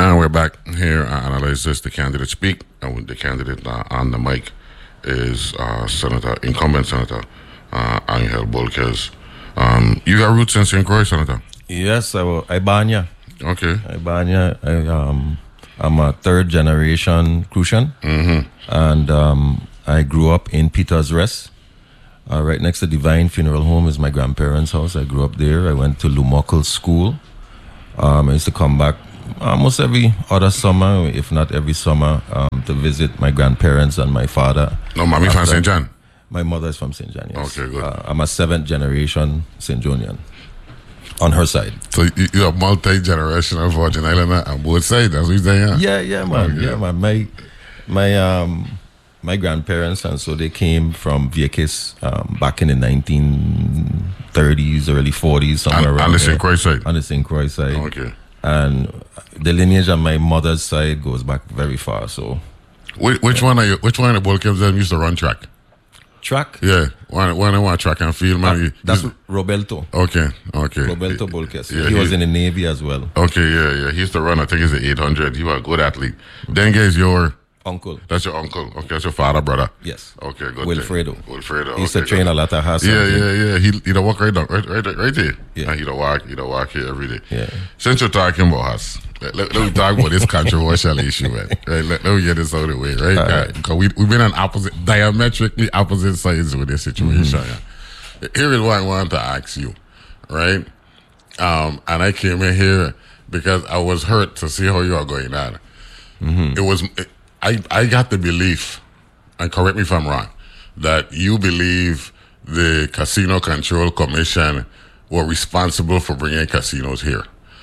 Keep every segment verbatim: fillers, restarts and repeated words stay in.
And we're back here at Analyze This, the candidate speak. And with the candidate uh, on the mic is uh, Senator, incumbent Senator uh, Angel Bolquez. Um, you got roots in Saint Croix, Senator? Yes, I, I Banya. Okay. I Banya. I, um, I'm a third generation Crucian. Mm-hmm. And um, I grew up in Peter's Rest. Uh, right next to Divine Funeral Home is my grandparents' house. I grew up there. I went to Lumokel School. Um, I used to come back almost every other summer, if not every summer, um, to visit my grandparents and my father. No, mommy from Saint John? My mother is from Saint John, yes. Okay, good. Uh, I'm a seventh generation Saint Johnian on her side. So you, you're a multi-generational Virgin Islander on both sides, that's what you're saying? Yeah, yeah, man. Okay. Yeah, man. My, my, um... my grandparents, and so they came from Vieques um, back in the nineteen thirties, early forties, somewhere on, around on the there. Saint Croix side? On the Saint Croix side. Okay. And the lineage on my mother's side goes back very far, so... Which, which yeah. one are you, which one of the Bolquez them used to run track? Track? Yeah, one, one, one track and field, man. Uh, that's Roberto. Okay, okay. Roberto Bolquez. Yeah, he, he was he, in the Navy as well. Okay, yeah, yeah. He used to run, I think it's the eight hundred. He was a good athlete. Dengue is your... Uncle. That's your uncle. Okay, that's your father, brother. Yes. Okay, good. Wilfredo. Thing. Wilfredo. He used okay, to train good. a lot of horses. Yeah, yeah, yeah. He he don't walk right down, right, right, right there. Yeah. And he don't walk, he don't walk here every day. Yeah. Since you're talking about us, let, let, let me talk about this controversial issue, man. Right? Let, let me get this out of the way, right? Right. Because we we've been on opposite, diametrically opposite sides with this situation. Mm-hmm. Yeah. Here is what I wanted to ask you, right? Um, and I came in here because I was hurt to see how you are going on. Mm-hmm. It was. It, I, I got the belief, and correct me if I'm wrong, that you believe the Casino Control Commission were responsible for bringing casinos here.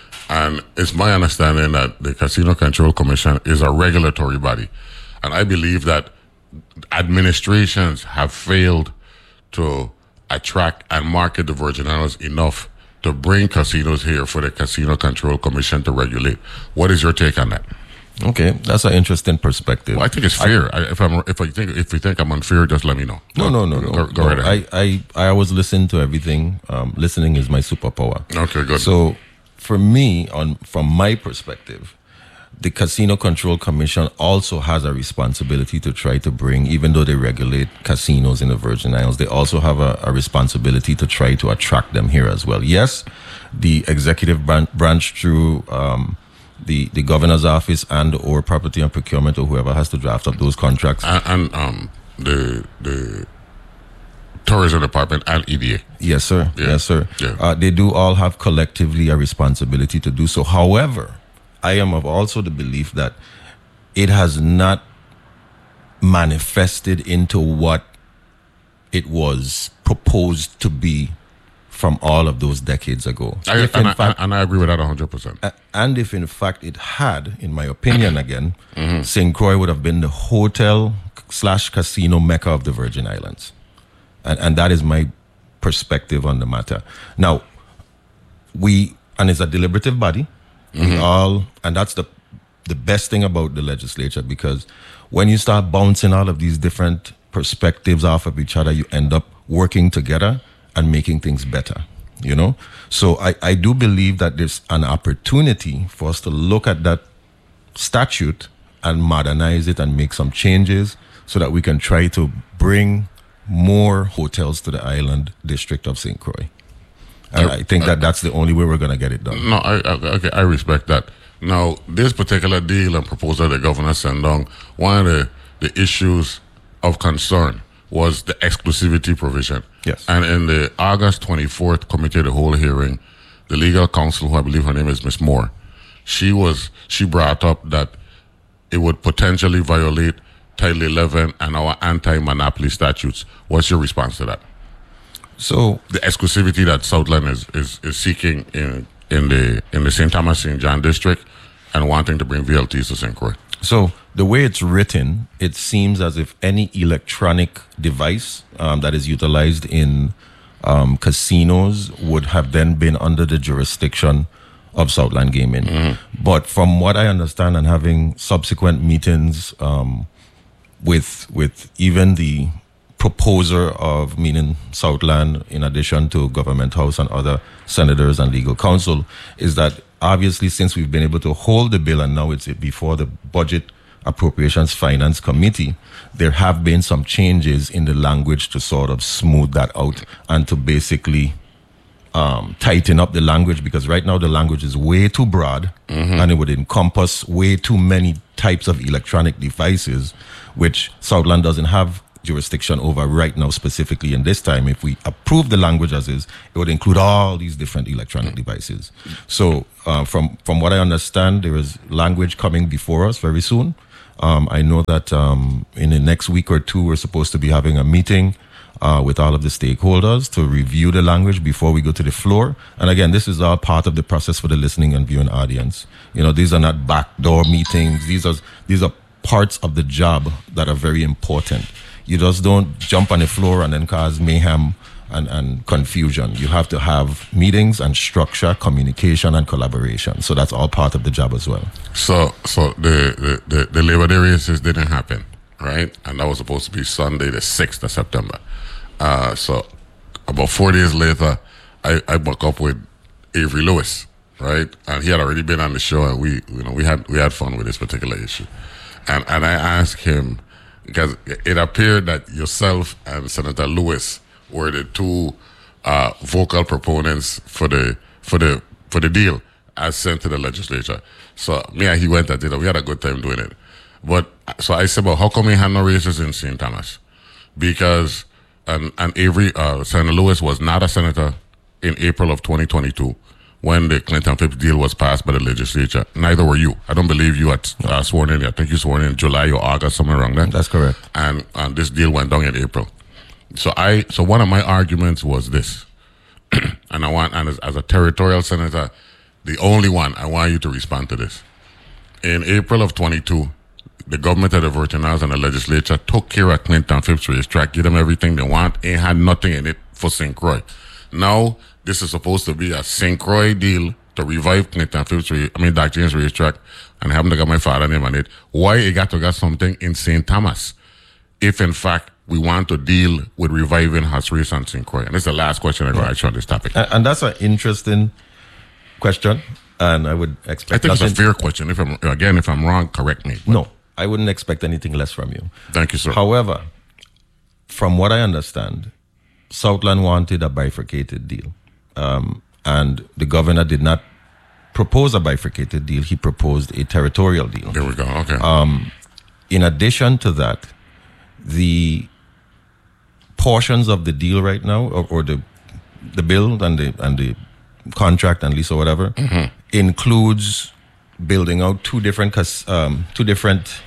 And it's my understanding that the Casino Control Commission is a regulatory body. And I believe that administrations have failed to attract and market the Virgin Islands enough to bring casinos here for the Casino Control Commission to regulate. What is your take on that? Okay, that's an interesting perspective. Well, I think it's fair. I, if I'm, if I think, if you think I'm unfair, just let me know. No, no, no, go, no. Go, go no right ahead. I, I, I always listen to everything. Um, listening is my superpower. Okay, good. So, for me, on from my perspective, the Casino Control Commission also has a responsibility to try to bring, even though they regulate casinos in the Virgin Islands, they also have a, a responsibility to try to attract them here as well. Yes, the executive branch, branch through. Um, The, the governor's office and or property and procurement or whoever has to draft up those contracts. And, and um, the the tourism department and E D A. Yes, sir. Yeah. Yes, sir. Yeah. Uh, they do all have collectively a responsibility to do so. However, I am of also the belief that it has not manifested into what it was proposed to be from all of those decades ago. I, if and, in I, fact, and I agree with that one hundred percent. Uh, and if in fact it had, in my opinion again, mm-hmm. Saint Croix would have been the hotel slash casino mecca of the Virgin Islands. And, and that is my perspective on the matter. Now, we, and it's a deliberative body, mm-hmm. we all, and that's the, the best thing about the legislature, because when you start bouncing all of these different perspectives off of each other, you end up working together and making things better, you know? So I, I do believe that there's an opportunity for us to look at that statute and modernize it and make some changes so that we can try to bring more hotels to the island district of Saint Croix. And I, I think that that's the only way we're going to get it done. No, I, I, okay, I respect that. Now, this particular deal and proposal the governor sent down, one of the, the issues of concern was the exclusivity provision. Yes. And in the August twenty-fourth committee of the whole hearing, the legal counsel, who I believe her name is Miss Moore, she was she brought up that it would potentially violate Title eleven and our anti-monopoly statutes. What's your response to that? So the exclusivity that Southland is, is, is seeking in in the in the Saint Thomas Saint John district and wanting to bring V L Ts to Saint Croix. So the way it's written, it seems as if any electronic device um, that is utilized in um, casinos would have then been under the jurisdiction of Southland Gaming. Mm-hmm. But from what I understand, and having subsequent meetings um, with with even the proposer of, meaning Southland, in addition to Government House and other senators and legal counsel, is that obviously, since we've been able to hold the bill and now it's before the Budget Appropriations Finance Committee, there have been some changes in the language to sort of smooth that out and to basically um, tighten up the language, because right now the language is way too broad mm-hmm. and it would encompass way too many types of electronic devices, which Southland doesn't have jurisdiction over right now, specifically in this time. If we approve the language as is, it would include all these different electronic devices. So uh, from, from what I understand, there is language coming before us very soon. Um, I know that um, in the next week or two, we're supposed to be having a meeting uh, with all of the stakeholders to review the language before we go to the floor. And again, this is all part of the process for the listening and viewing audience. You know, these are not backdoor meetings. These are these are parts of the job that are very important. You just don't jump on the floor and then cause mayhem and, and confusion. You have to have meetings and structure, communication and collaboration. So that's all part of the job as well. So so the, the, the, the Labor Day races didn't happen, right? And that was supposed to be Sunday, the sixth of September. Uh, so about four days later, I, I buck up with Avery Lewis, right? And he had already been on the show, and we you know we had we had fun with this particular issue. And and I asked him, because it appeared that yourself and Senator Lewis were the two uh, vocal proponents for the for the for the deal as sent to the legislature. So me and he went at it, and we had a good time doing it. But so I said, well, how come we had no races in Saint Thomas? Because and and Avery uh, Senator Lewis was not a senator in April of twenty twenty-two when the Clinton-Phipps deal was passed by the legislature. Neither were you. I don't believe you had uh, sworn in. I think you sworn in July or August, somewhere around there. That's correct. And, and this deal went down in April. So I, so one of my arguments was this, and I want, and as, as a territorial senator, the only one, I want you to respond to this. In April of twenty-two, the government of the Virgin Islands and the legislature took care of Clinton-Phipps racetrack, give them everything they want, ain't had nothing in it for Saint Croix. Now, this is supposed to be a Saint Croix deal to revive Clinton-Phipps, I mean, Doc James racetrack, and happen to got my father name on it. Why it got to got something in Saint Thomas, if in fact we want to deal with reviving horse race on Saint Croix? And this is the last question I'm going to ask you on this topic. And, and that's an interesting question, and I would expect. I think nothing. it's a fair question. If I'm again, if I'm wrong, correct me. No, I wouldn't expect anything less from you. Thank you, sir. However, from what I understand, Southland wanted a bifurcated deal. Um, and the governor did not propose a bifurcated deal. He proposed a territorial deal. There we go. Okay. Um, in addition to that, the portions of the deal right now, or, or the the bill and the and the contract and lease or whatever, mm-hmm. includes building out two different cas- um, two different.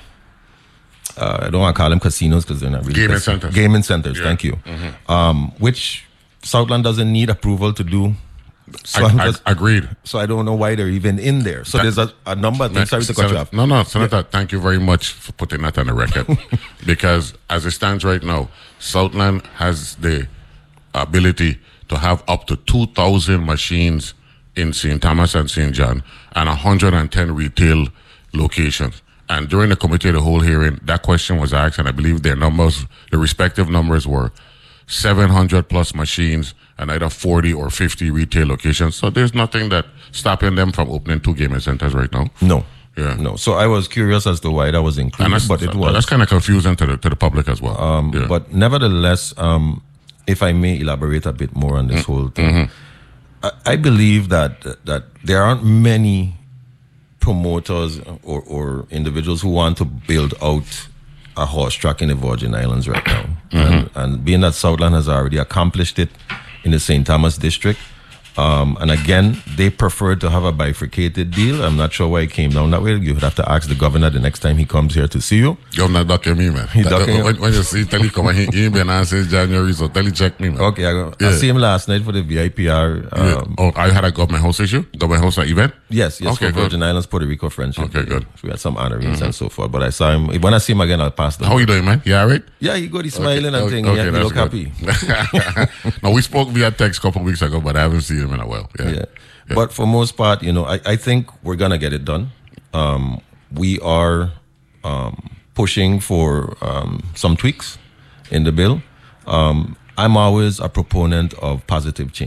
Uh, I don't want to call them casinos because they're not really gaming cas- centers. Gaming centers. Yeah. Thank you. Mm-hmm. Um, which Southland doesn't need approval to do. So I, I, just, agreed. So I don't know why they're even in there. So that, there's a, a number of things. Sorry to cut you off. No, no, Senator, yeah. Thank you very much for putting that on the record. Because as it stands right now, Southland has the ability to have up to two thousand machines in Saint Thomas and Saint John and one hundred ten retail locations. And during the committee of the whole hearing, that question was asked, and I believe their numbers, the respective numbers were seven hundred plus machines and either forty or fifty retail locations. So there's nothing that stopping them from opening two gaming centers right now. No. Yeah. No. So I was curious as to why that was included, but it was. That's kind of confusing to the, to the public as well. Um, yeah. But nevertheless, um, if I may elaborate a bit more on this mm-hmm. whole thing, mm-hmm. I, I believe that that there aren't many promoters or, or individuals who want to build out a horse track in the Virgin Islands right now. Mm-hmm. And, and being that Southland has already accomplished it in the Saint Thomas district, um, and again, they preferred to have a bifurcated deal. I'm not sure why it came down that way. You would have to ask the governor the next time he comes here to see you. Governor ducking me, man. He ducking when, when you see, tell him come and he, he ain't been on since January, so tell him check me, man. Okay, I, go, yeah. I see him last night for the V I P R. Um, yeah. Oh, I had a government house issue? Government house event? Yes, yes, okay, for good. Virgin Islands, Puerto Rico Friendship. Okay, good. So we had some honorings mm-hmm. and so forth. But I saw him, when I see him again, I'll pass them. How you doing, man? You all right? Yeah, he good. He's smiling okay, and things. Okay, yeah, he look good. happy. No, we spoke via text a couple of weeks ago, but I haven't seen him in a while. Yeah. yeah. Yeah. But for most part, you know, I, I think we're going to get it done. Um, we are um, pushing for um, some tweaks in the bill. Um, I'm always a proponent of positive change.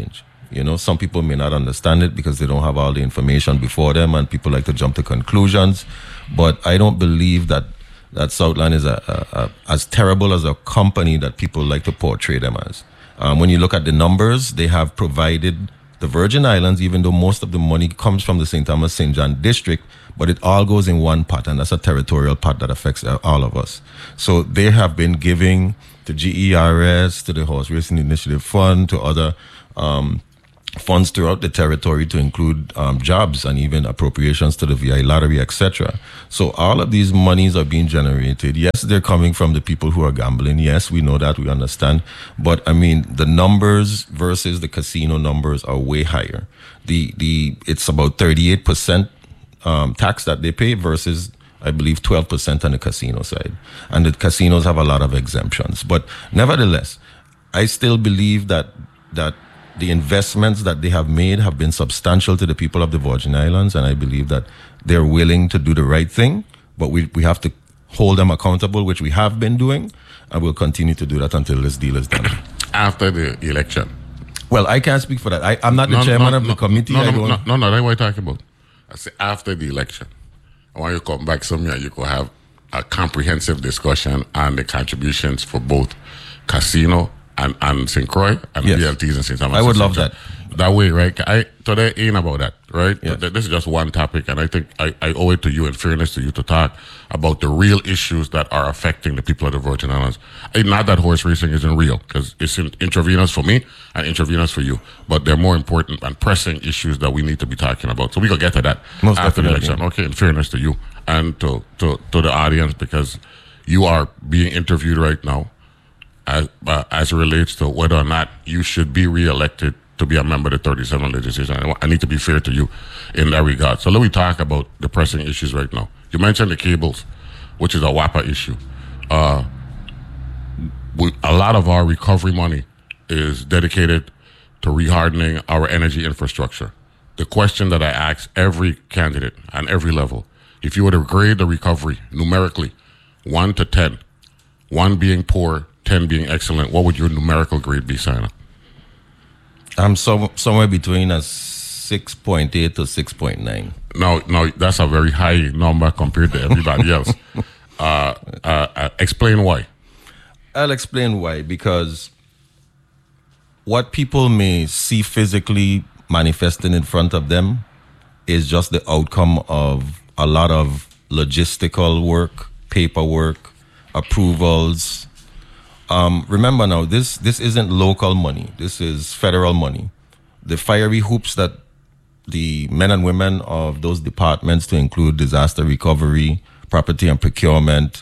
You know, some people may not understand it because they don't have all the information before them, and people like to jump to conclusions. But I don't believe that that Southland is a, a, a, as terrible as a company that people like to portray them as. Um, when you look at the numbers, they have provided the Virgin Islands, even though most of the money comes from the Saint Thomas Saint John district, but it all goes in one pot, and that's a territorial pot that affects all of us. So they have been giving to G E R S, to the Horse Racing Initiative Fund, to other um, funds throughout the territory to include um, jobs and even appropriations to the V I lottery, et cetera. So all of these monies are being generated. Yes, they're coming from the people who are gambling. Yes, we know that, we understand. But I mean, the numbers versus the casino numbers are way higher. The the it's about thirty-eight percent um, tax that they pay versus, I believe, twelve percent on the casino side. And the casinos have a lot of exemptions. But nevertheless, I still believe that that the investments that they have made have been substantial to the people of the Virgin Islands, and I believe that they're willing to do the right thing, but we, we have to hold them accountable, which we have been doing, and we'll continue to do that until this deal is done. After the election? Well, I can't speak for that. I, I'm not the no, chairman no, of the no, committee. No, I no, don't... no, no, no, that's what I'm talking about. I say after the election. I want you to come back somewhere, you could have a comprehensive discussion on the contributions for both casino and, and Saint Croix and yes. B L Ts and Saint Thomas. I would love that. That way, right? I today ain't about that, right? Yes. This is just one topic, and I think I, I owe it to you, in fairness to you, to talk about the real issues that are affecting the people of the Virgin Islands. Not that horse racing isn't real, because it's intravenous for me and intravenous for you, but they're more important and pressing issues that we need to be talking about. So we can get to that Most after the definitely. election. Okay, in fairness to you and to, to, to the audience, because you are being interviewed right now as, uh, as it relates to whether or not you should be re-elected to be a member of the thirty-seventh legislation. I, I need to be fair to you in that regard. So let me talk about the pressing issues right now. You mentioned the cables, which is a WAPA issue. Uh, we, a lot of our recovery money is dedicated to rehardening our energy infrastructure. The question that I ask every candidate on every level, if you were to grade the recovery numerically, one to ten, one being poor, ten being excellent, what would your numerical grade be, Sina? I'm so, somewhere between a six point eight to six point nine. No, no, that's a very high number compared to everybody else. Uh, uh, uh, explain why. I'll explain why. Because what people may see physically manifesting in front of them is just the outcome of a lot of logistical work, paperwork, approvals. Um, remember now, this this isn't local money. This is federal money. The fiery hoops that the men and women of those departments, to include disaster recovery, property and procurement,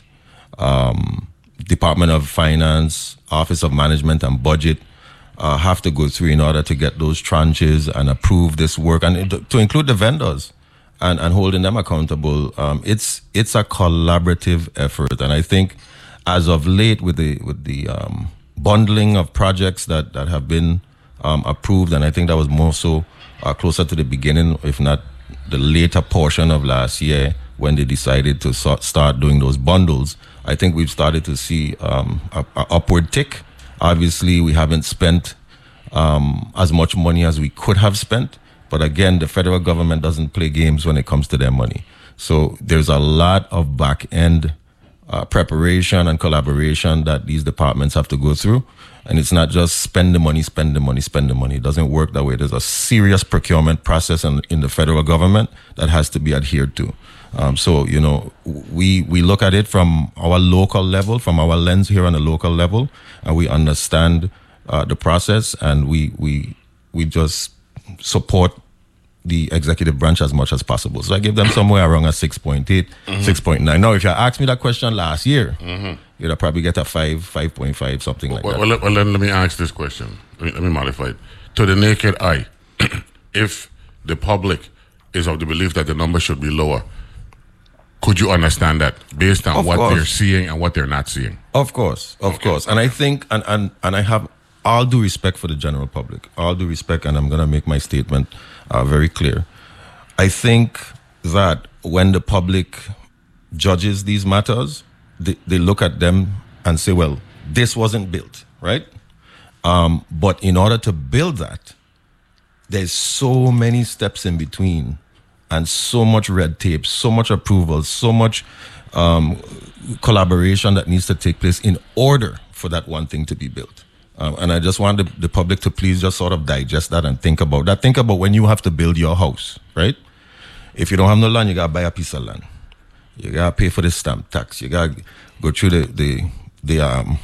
um, Department of Finance, Office of Management and Budget, uh, have to go through in order to get those tranches and approve this work, and it, to include the vendors and, and holding them accountable. Um, it's it's a collaborative effort, and I think, as of late, with the with the um, bundling of projects that, that have been um, approved, and I think that was more so uh, closer to the beginning, if not the later portion of last year, when they decided to so- start doing those bundles, I think we've started to see um, a, a upward tick. Obviously, we haven't spent um, as much money as we could have spent, but again, the federal government doesn't play games when it comes to their money. So there's a lot of back-end Uh, preparation and collaboration that these departments have to go through. And it's not just spend the money, spend the money, spend the money. It doesn't work that way. There's a serious procurement process in, in the federal government that has to be adhered to. Um, so, you know, we, we look at it from our local level, from our lens here on the local level, and we understand uh, the process, and we, we, we just support the executive branch as much as possible. So I give them somewhere around a six point eight, mm-hmm. six point nine. Now, if you asked me that question last year, mm-hmm. you'd probably get a five, five point five, something like well, that. Well, let, well then let me ask this question. Let me, let me modify it. To the naked eye, if the public is of the belief that the number should be lower, could you understand that based on of what course. they're seeing and what they're not seeing? Of course, of okay. course. And I think, and, and, and I have all due respect for the general public, all due respect, and I'm going to make my statement uh, very clear. I think that when the public judges these matters, they, they look at them and say, well, this wasn't built, right? Um, but in order to build that, there's so many steps in between and so much red tape, so much approval, so much um, collaboration that needs to take place in order for that one thing to be built. Um, and I just want the, the public to please just sort of digest that and think about that. Think about when you have to build your house, right? If you don't have no land, you got to buy a piece of land. You got to pay for the stamp tax. You got to go through the, the, the, um,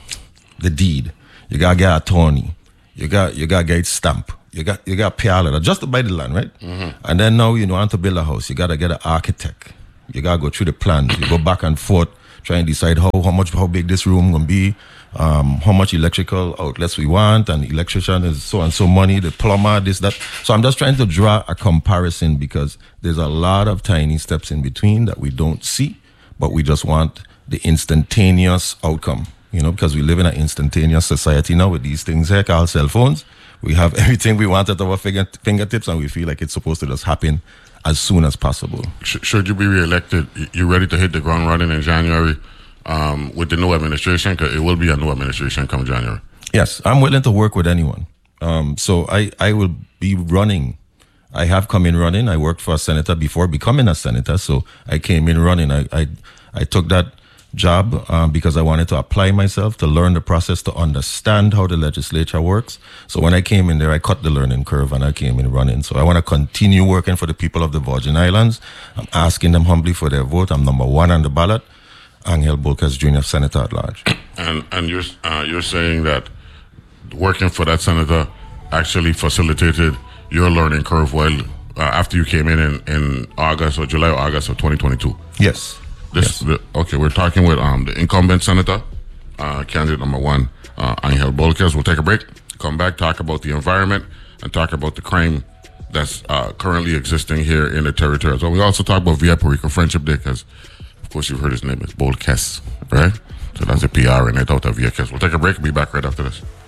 the deed. You got to get an attorney. You got, you got to get it stamped. You got you got to pay all of that just to buy the land, right? Mm-hmm. And then now you know, want to build a house, you got to get an architect. You got to go through the plans. You go back and forth, try and decide how how much how big this room gonna be, um, how much electrical outlets we want, and electrician is so and so money, the plumber, this that. So I'm just trying to draw a comparison because there's a lot of tiny steps in between that we don't see, but we just want the instantaneous outcome. You know, because we live in an instantaneous society now with these things here called cell phones. We have everything we want at our finger, fingertips, and we feel like it's supposed to just happen as soon as possible. Should you be reelected, you ready to hit the ground running in January um, with the new administration? Because it will be a new administration come January. Yes, I'm willing to work with anyone. Um, so I, I will be running. I have come in running. I worked for a senator before becoming a senator, so I came in running. I I, I took that job um, because I wanted to apply myself, to learn the process, to understand how the legislature works. So when I came in there, I cut the learning curve and I came in running. So I want to continue working for the people of the Virgin Islands. I'm asking them humbly for their vote. I'm number one on the ballot. Angel Bolkes, Junior Senator at large. And and you're uh, you're saying that working for that senator actually facilitated your learning curve while uh, after you came in, in in August or July or August of twenty twenty-two. Yes. This, yes. The, okay, we're talking with um, the incumbent senator, uh, candidate number one, uh, Angel Bolkes. We'll take a break, come back, talk about the environment, and talk about the crime that's uh, currently existing here in the territory. So we also talk about V I Puerto Rico Friendship Day, because, of course, you've heard his name. It's Bolkes, right? So that's a P R in it out of V I K S. We'll take a break and be back right after this.